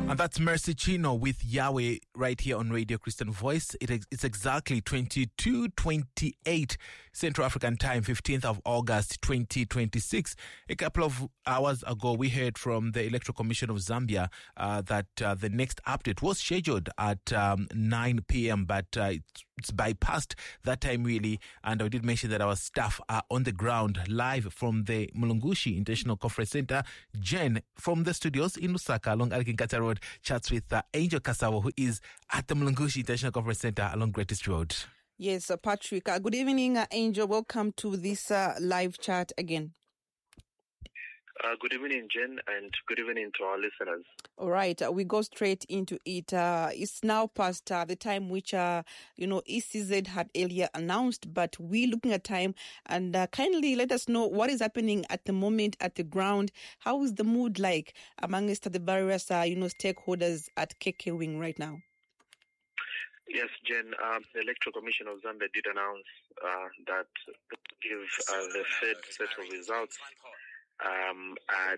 And that's Mercy Chino with Yahweh right here on Radio Christian Voice. It's exactly 22:28 Central African Time, 15th of August 2026. A couple of hours ago, we heard from the Electoral Commission of Zambia that the next update was scheduled at 9 p.m., but it's bypassed that time really. And I did mention that our staff are on the ground live from the Mulungushi International Conference Center. Jen from the studios in Lusaka along Alikinkata Road chats with Angel Kasabo, who is at the Mulungushi International Conference Center along Greatest Road. Yes, Patrick. Good evening, Angel. Welcome to this live chat again. Good evening, Jen, and good evening to our listeners. All right, we go straight into it. It's now past the time which, ECZ had earlier announced, but we're looking at time. And kindly let us know what is happening at the moment at the ground. How is the mood like amongst the various, stakeholders at KK Wing right now? Yes, Jen, the Electoral Commission of Zambia did announce that they give the third set of results at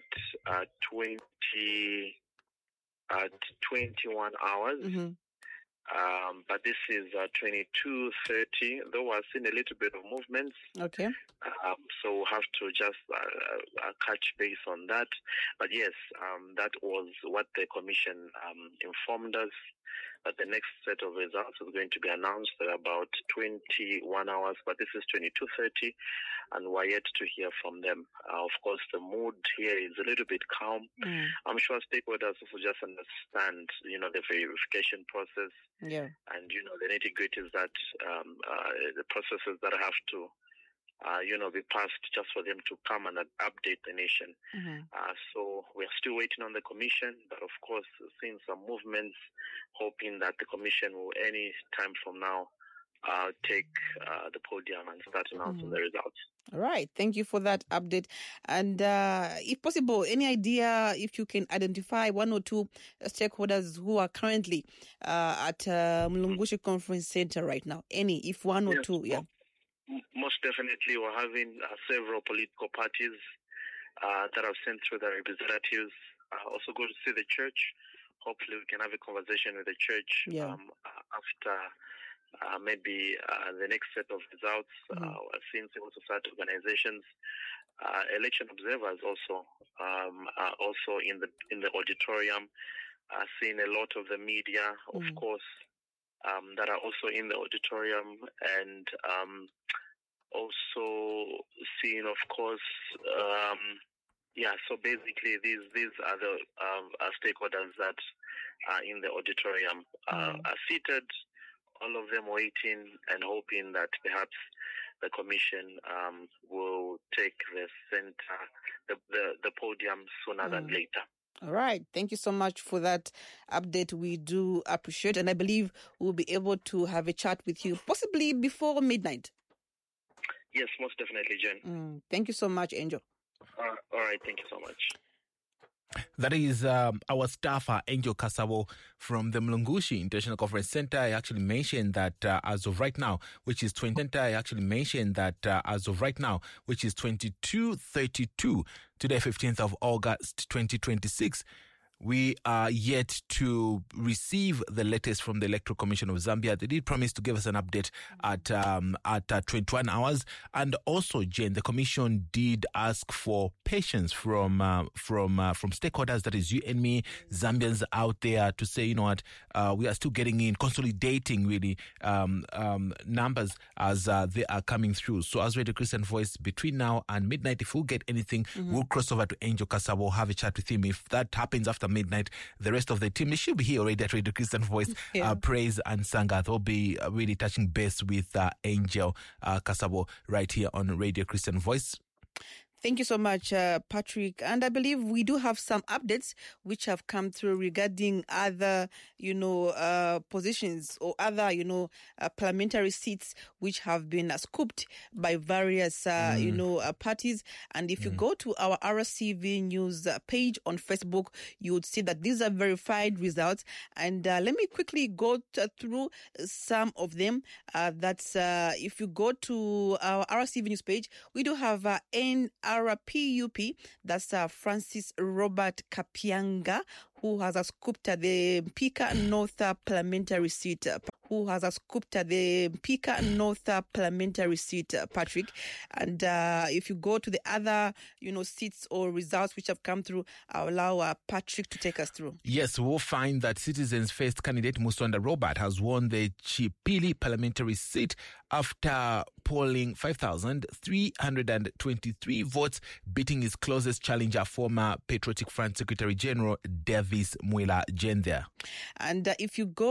21 hours. Mm-hmm. But this is 22:30, though I've seen a little bit of movements. Okay. So we'll have to just catch base on that. But yes, that was what the commission informed us, that the next set of results is going to be announced at about 21 hours, but this is 22:30, and we're yet to hear from them. Of course, the mood here is a little bit calm. I'm sure stakeholders will just understand, the verification process. Yeah. And, the nitty-gritty is that the processes that have to, be passed just for them to come and update the nation. Mm-hmm. So we're still waiting on the commission, but of course, seeing some movements, hoping that the commission will any time from now take the podium and start announcing the results. All right. Thank you for that update. And if possible, any idea if you can identify one or two stakeholders who are currently at Mulungushi Conference Center right now? Any, if one or two, yeah. Most definitely, we're having several political parties that have sent through their representatives. Also go to see the church. Hopefully we can have a conversation with the church after maybe the next set of results. I've seen civil society organizations, election observers also in the auditorium. I've seen a lot of the media, of course, that are also in the auditorium, and also seeing, of course, so basically these are the stakeholders that are in the auditorium, are seated, all of them waiting and hoping that perhaps the commission will take the center, the podium sooner than later. All right. Thank you so much for that update. We do appreciate, and I believe we'll be able to have a chat with you possibly before midnight. Yes, most definitely, Jen. Thank you so much, Angel. All right. Thank you so much. That is our staffer, Angel Kasabo from the Mulungushi International Conference Center. I actually mentioned that as of right now, which is 22:32, today, 15th of August, 2026. We are yet to receive the latest from the Electoral Commission of Zambia. They did promise to give us an update at 21 hours. And also, Jane, the Commission did ask for patience from stakeholders, that is you and me, Zambians out there, to say, we are still getting in, consolidating really numbers as they are coming through. So as Radio Christian Voice, between now and midnight, if we'll get anything, we'll cross over to Angel Kasabo, have a chat with him. If that happens after midnight, the rest of the team, they should be here already at Radio Christian Voice. Praise and Sangha. They'll be really touching base with Angel Kasabo right here on Radio Christian Voice. Thank you so much, Patrick. And I believe we do have some updates which have come through regarding other, positions or other, parliamentary seats which have been scooped by various, parties. And if you go to our RCV News page on Facebook, you would see that these are verified results. And let me quickly go through some of them. If you go to our RCV News page, we do have RPUP, that's Francis Robert Kapianga, who has scooped the Mpika North parliamentary seat. Patrick. And if you go to the other, seats or results which have come through, I'll allow Patrick to take us through. Yes, we'll find that Citizens First candidate Musonda Robert has won the Chipili parliamentary seat after polling 5,323 votes, beating his closest challenger, former Patriotic Front Secretary General Davis Mwila Jendea. And if you go